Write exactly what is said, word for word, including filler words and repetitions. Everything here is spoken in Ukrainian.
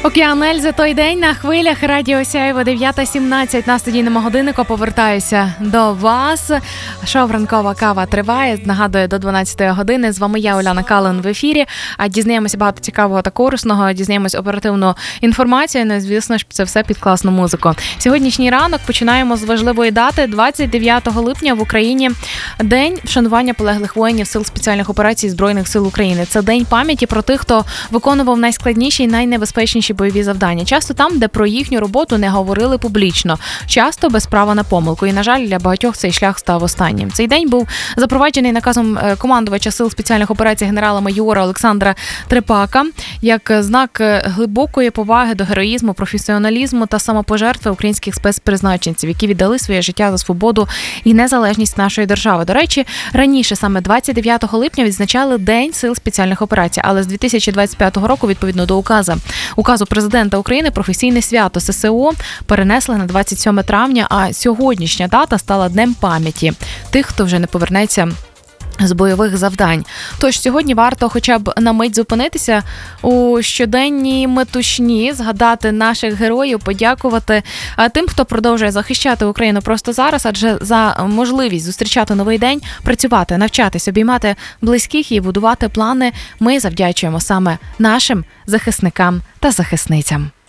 Океан Ельзи, той день на хвилях Радіо Сяйво, дев'ята сімнадцять на студійному годиннику. Повертаюся до вас. Шоу «Ранкова кава» триває. Нагадую, до дванадцятої години. З вами я, Уляна Кален, в ефірі. А дізнаємося багато цікавого та корисного. Дізнаємось оперативну інформацію. Ну і, звісно ж, це все під класну музику. Сьогоднішній ранок починаємо з важливої дати. двадцять дев'ятого липня в Україні день вшанування полеглих воїнів Сил спеціальних операцій Збройних сил України. Це день пам'яті про тих, хто виконував найскладніші і найнебезпечніші бойові завдання. Часто там, де про їхню роботу не говорили публічно. Часто без права на помилку. І, на жаль, для багатьох цей шлях став останнім. Цей день був запроваджений наказом командувача Сил спеціальних операцій генерала-майора Олександра Трепака як знак глибокої поваги до героїзму, професіоналізму та самопожертви українських спецпризначенців, які віддали своє життя за свободу і незалежність нашої держави. До речі, раніше, саме двадцять дев'ятого липня, відзначали День Сил спеціальних операцій, але з дві тисячі двадцять п'ятого року, відповідно до указу, указу президента України, професійне свято ССО перенесли на двадцять сьоме травня, а сьогоднішня дата стала Днем пам'яті тих, хто вже не повернеться з бойових завдань. Тож сьогодні варто хоча б на мить зупинитися у щоденній метушні, згадати наших героїв, подякувати тим, хто продовжує захищати Україну просто зараз, адже за можливість зустрічати новий день, працювати, навчатись, обіймати близьких і будувати плани ми завдячуємо саме нашим захисникам та захисницям.